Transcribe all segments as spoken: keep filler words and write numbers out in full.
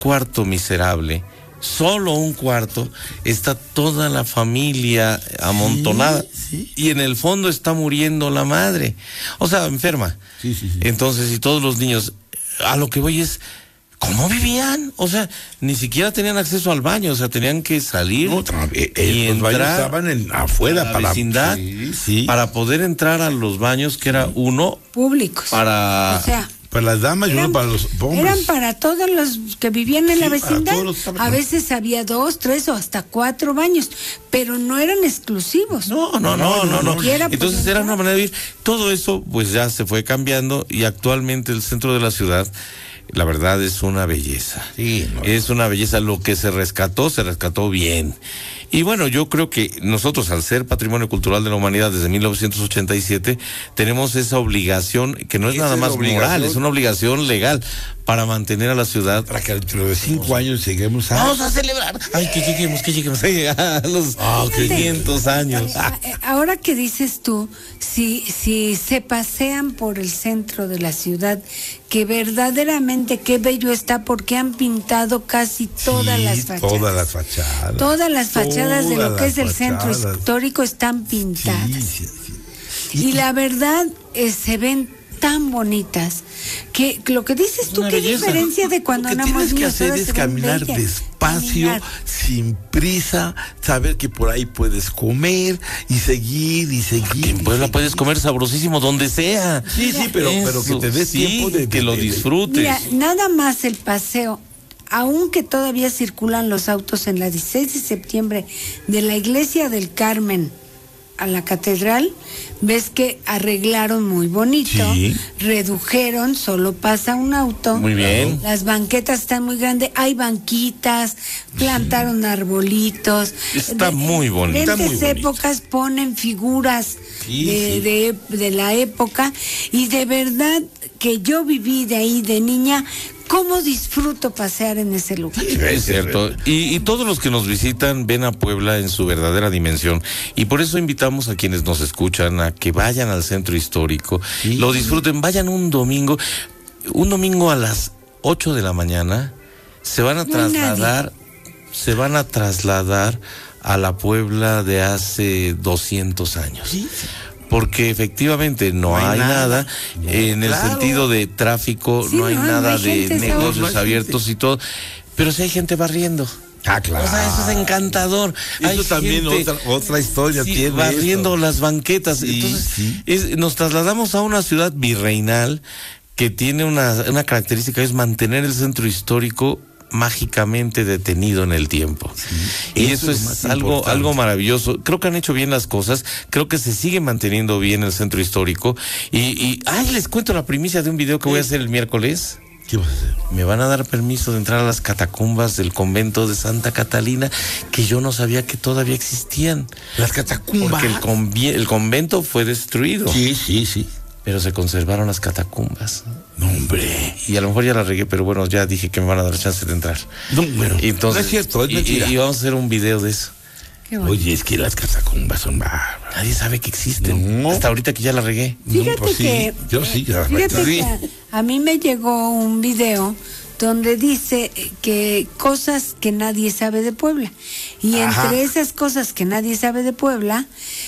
cuarto miserable, solo un cuarto, está toda la familia amontonada, sí, sí. Y en el fondo está muriendo la madre, o sea, enferma. Sí, sí, sí. Entonces, y todos los niños, a lo que voy es, ¿cómo vivían? O sea, ni siquiera tenían acceso al baño, o sea, tenían que salir no, eh, eh, y los entrar baños estaban en, afuera a la para vecindad, sí, sí. para poder entrar a los baños, que era uno públicos, para, o sea, para las damas y uno para los hombres. Eran para todos los que vivían en sí, la vecindad. Los, a veces había dos, tres o hasta cuatro baños, pero no eran exclusivos. No, no, no, no, no. no. Entonces era una manera de vivir. Todo eso pues ya se fue cambiando y actualmente el centro de la ciudad, la verdad, es una belleza. Sí, no, es una belleza. Lo que se rescató, se rescató bien. Y bueno, yo creo que nosotros, al ser Patrimonio Cultural de la Humanidad desde mil novecientos ochenta y siete, tenemos esa obligación, que no es nada más moral, es una obligación legal, para mantener a la ciudad. Para que dentro de cinco años lleguemos a... Vamos a celebrar. Ay, que lleguemos, que lleguemos a los oh, quinientos años. Ahora que dices tú, si, si se pasean por el centro de la ciudad, que verdaderamente qué bello está, porque han pintado casi todas sí, las fachadas. Todas las fachadas. Todas las fachadas de lo que es el fachadas. centro histórico están pintadas. Sí, sí, sí. Y, y la verdad es, se ven tan bonitas que lo que dices tú, qué belleza. Diferencia de cuando lo que éramos tienes que niños, hacer es caminar bellas. Despacio, caminar. Sin prisa, saber que por ahí puedes comer y seguir y seguir. En Puebla puedes comer sabrosísimo donde sea. Sí, sí, pero, pero que te des sí, tiempo de que de, lo de, disfrutes. Mira, nada más el paseo, aunque todavía circulan los autos en la dieciséis de septiembre de la Iglesia del Carmen a la catedral, ves que arreglaron muy bonito, sí. Redujeron, solo pasa un auto. Muy bien. Las banquetas están muy grandes, hay banquitas, plantaron sí. arbolitos. Está de, muy bonito. En diferentes muy bonito. épocas ponen figuras sí, de, sí. De, de la época, y de verdad que yo viví de ahí de niña. ¿Cómo disfruto pasear en ese lugar? Sí, es cierto. Y, y todos los que nos visitan ven a Puebla en su verdadera dimensión. Y por eso invitamos a quienes nos escuchan a que vayan al centro histórico, sí. Lo disfruten, vayan un domingo, un domingo a las ocho de la mañana, se van a no trasladar, se van a trasladar a la Puebla de hace doscientos años. Sí. Porque efectivamente no, no hay, hay nada, nada no, en claro. el sentido de tráfico, sí, no hay no, nada no hay de negocios abiertos y todo, pero sí hay gente barriendo. Ah, claro. O sea, eso es encantador. Eso hay también gente, otra, otra historia sí, tiene. Barriendo esto. las banquetas. Sí, Entonces, sí. Es, nos trasladamos a una ciudad virreinal que tiene una, una característica, es mantener el centro histórico mágicamente detenido en el tiempo. Sí, y eso, eso es, es algo algo maravilloso. Creo que han hecho bien las cosas, creo que se sigue manteniendo bien el centro histórico y, y ay, les cuento la primicia de un video que voy a hacer el miércoles. ¿Qué vas a hacer? Me van a dar permiso de entrar a las catacumbas del convento de Santa Catalina, que yo no sabía que todavía existían. Las catacumbas. Porque el, convi- el convento fue destruido. Sí, sí, sí. Pero se conservaron las catacumbas. No, hombre. Y a lo mejor ya la regué, pero bueno, ya dije que me van a dar chance de entrar. No, bueno, entonces, no es cierto, es mentira. Y, y vamos a hacer un video de eso. Qué bueno. Oye, es que las catacumbas son bárbaras. Nadie sabe que existen. No. Hasta ahorita que ya la regué. Fíjate no, pues que... Sí, yo sí, ya fíjate que a, a mí me llegó un video donde dice que cosas que nadie sabe de Puebla. Y Ajá. entre esas cosas que nadie sabe de Puebla,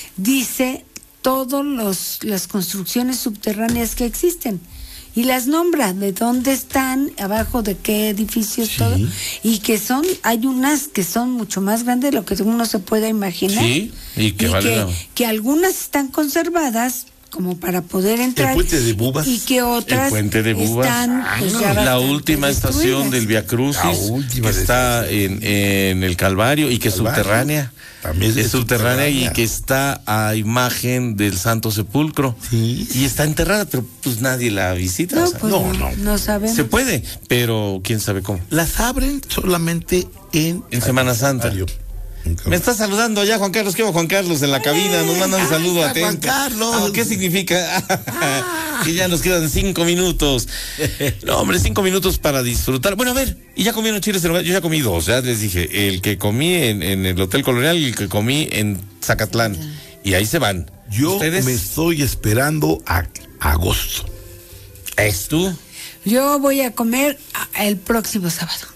dice todas las construcciones subterráneas que existen. Y las nombra, de dónde están, abajo de qué edificios, sí. todo. Y que son, hay unas que son mucho más grandes de lo que uno se pueda imaginar. Sí, y que, y vale que, la... que algunas están conservadas como para poder entrar. El puente de Bubas. Y que otras el puente de Bubas. Están, pues, ya la última estación del Via Crucis, que está en, en el Calvario y que es subterránea. También es, es subterránea, subterránea y que está a imagen del Santo Sepulcro. Sí. Y está enterrada, pero pues nadie la visita. No, o sea, pues no, no, no. no sabemos. Se puede, pero quién sabe cómo. Las abren solamente en... En Semana Santa. Me está saludando allá Juan Carlos, ¿qué va Juan Carlos en la cabina? Nos manda un saludo atento. Juan Carlos. Ah, ¿qué significa? Ah. Que ya nos quedan cinco minutos. No, hombre, cinco minutos para disfrutar. Bueno, a ver, ¿y ya comieron chiles en hogar? Yo ya comí dos, ya les dije, el que comí en, en el Hotel Colonial y el que comí en Zacatlán. Y ahí se van. Yo ¿Ustedes? Me estoy esperando a agosto. ¿Es tú? Yo voy a comer el próximo sábado.